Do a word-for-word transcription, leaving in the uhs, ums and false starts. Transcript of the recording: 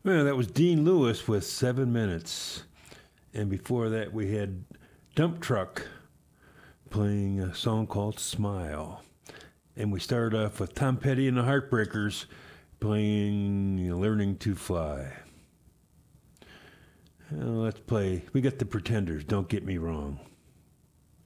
Well, that was Dean Lewis with Seven Minutes. And before that, we had Dump Truck playing a song called Smile. And we started off with Tom Petty and the Heartbreakers playing Learning to Fly. Well, let's play. We got the Pretenders, Don't Get Me Wrong.